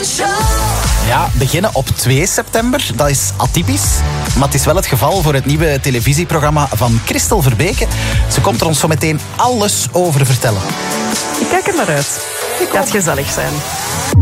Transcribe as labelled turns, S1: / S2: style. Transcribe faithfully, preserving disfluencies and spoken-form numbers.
S1: Ja, beginnen op twee september, dat is atypisch. Maar het is wel het geval voor het nieuwe televisieprogramma van Christel Verbeke. Ze komt er ons zo meteen alles over vertellen.
S2: Ik kijk er naar uit. Het gaat gezellig zijn.